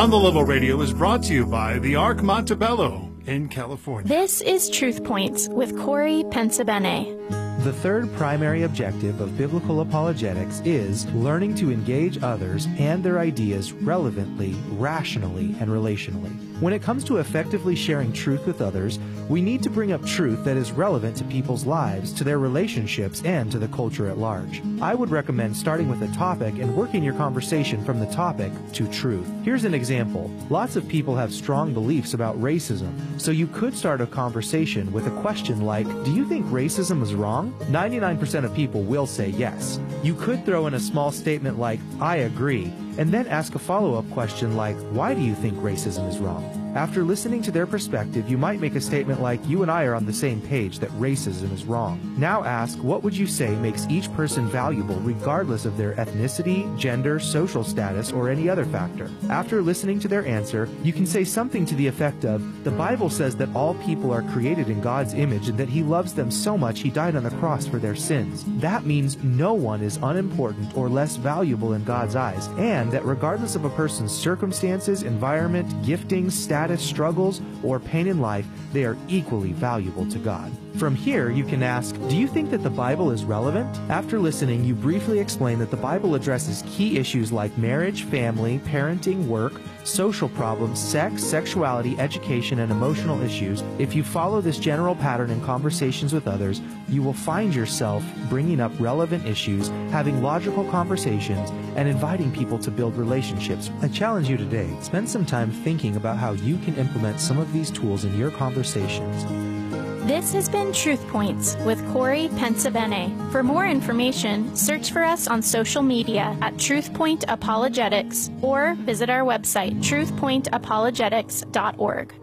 On the Level Radio is brought to you by the Ark Montebello in California. This is Truth Points with Corey Pensabene. The third primary objective of biblical apologetics is learning to engage others and their ideas relevantly, rationally, and relationally. When it comes to effectively sharing truth with others, we need to bring up truth that is relevant to people's lives, to their relationships, and to the culture at large. I would recommend starting with a topic and working your conversation from the topic to truth. Here's an example. Lots of people have strong beliefs about racism, so you could start a conversation with a question like, do you think racism is wrong? 99% of people will say yes. You could throw in a small statement like, I agree, and then ask a follow-up question like, why do you think racism is wrong? After listening to their perspective, you might make a statement like, you and I are on the same page that racism is wrong. Now ask, what would you say makes each person valuable regardless of their ethnicity, gender, social status, or any other factor? After listening to their answer, you can say something to the effect of, the Bible says that all people are created in God's image and that He loves them so much He died on the cross for their sins. That means no one is unimportant or less valuable in God's eyes, and that regardless of a person's circumstances, environment, giftings, status, struggles, or pain in life, they are equally valuable to God. From here, you can ask, do you think that the Bible is relevant? After listening, you briefly explain that the Bible addresses key issues like marriage, family, parenting, work, social problems, sex, sexuality, education, and emotional issues. If you follow this general pattern in conversations with others, you will find yourself bringing up relevant issues, having logical conversations, and inviting people to build relationships. I challenge you today, spend some time thinking about how you can implement some of these tools in your conversations. This has been Truth Points with Corey Pensabene. For more information, search for us on social media at TruthPoint Apologetics or visit our website, truthpointapologetics.org.